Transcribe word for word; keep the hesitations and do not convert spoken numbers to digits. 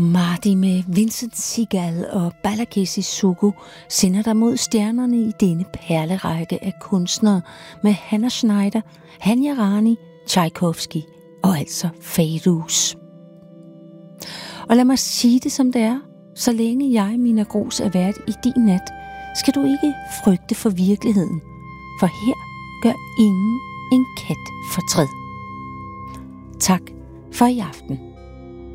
Marty med Vincent Segal og Balaké Sissoko sender dig mod stjernerne i denne perlerække af kunstnere med Hannah Schneider, Hanya Rani, Tchaikovsky og altså Fairuz. Og lad mig sige det som det er. Så længe jeg, Mina Gros, er vært i din nat, skal du ikke frygte for virkeligheden. For her gør ingen en kat fortræd. Tak for i aften.